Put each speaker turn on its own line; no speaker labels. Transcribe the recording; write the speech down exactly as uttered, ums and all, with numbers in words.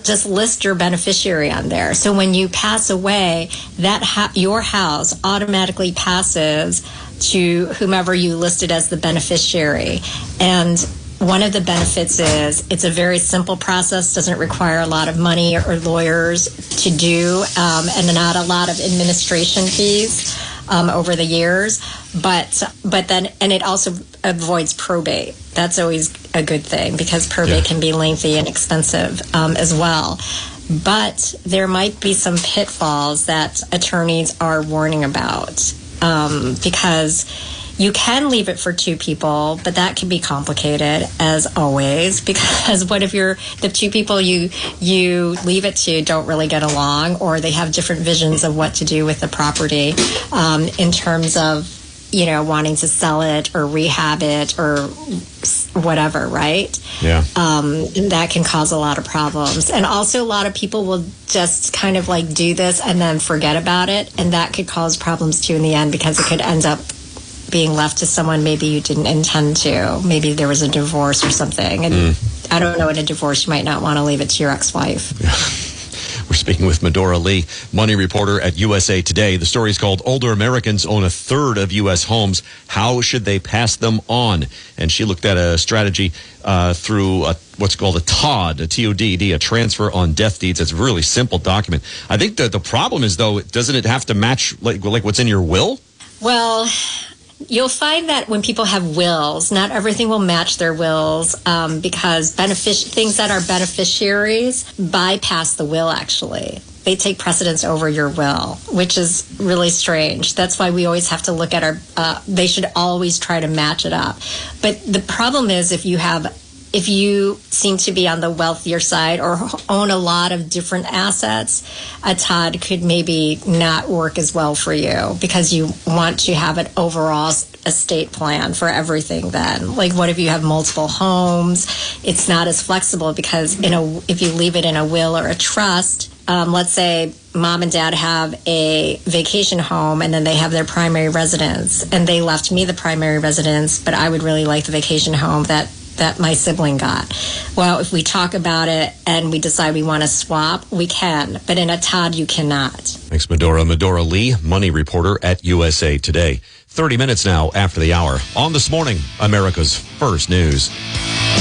just list your beneficiary on there. So when you pass away, that ha- your house automatically passes to whomever you listed as the beneficiary. And one of the benefits is it's a very simple process, doesn't require a lot of money or lawyers to do, um, and not a lot of administration fees um, over the years. But but then, and it also avoids probate. That's always a good thing because probate yeah. can be lengthy and expensive um, as well. But there might be some pitfalls that attorneys are warning about um, because you can leave it for two people, but that can be complicated as always, because what if you're the two people you you leave it to don't really get along, or they have different visions of what to do with the property um, in terms of, you know, wanting to sell it or rehab it or whatever, right?
Yeah.
Um, that can cause a lot of problems. And also a lot of people will just kind of like do this and then forget about it, and that could cause problems too in the end, because it could end up being left to someone maybe you didn't intend to. Maybe there was a divorce or something. And mm. I don't know, in a divorce, you might not want to leave it to your ex-wife.
Yeah. We're speaking with Medora Lee, money reporter at U S A Today. The story is called Older Americans Own a Third of U S Homes. How should they pass them on? And she looked at a strategy uh, through a, what's called a T O D, a T O D D, a transfer on death deeds. It's a really simple document. I think that the problem is, though, doesn't it have to match like like what's in your will?
Well, you'll find that when people have wills, not everything will match their wills um, because benefic- things that are beneficiaries bypass the will, actually. They take precedence over your will, which is really strange. That's why we always have to look at our, uh, they should always try to match it up. But the problem is if you have If you seem to be on the wealthier side or own a lot of different assets, a T O D could maybe not work as well for you because you want to have an overall estate plan for everything then. Like, what if you have multiple homes? It's not as flexible because in a if you leave it in a will or a trust, um, let's say mom and dad have a vacation home and then they have their primary residence, and they left me the primary residence, but I would really like the vacation home that that my sibling got. Well, if we talk about it and we decide we want to swap, we can. But in a T O D, you cannot.
Thanks, Medora. Medora Lee, money reporter at U S A Today. thirty minutes now after the hour. On This Morning, America's First News.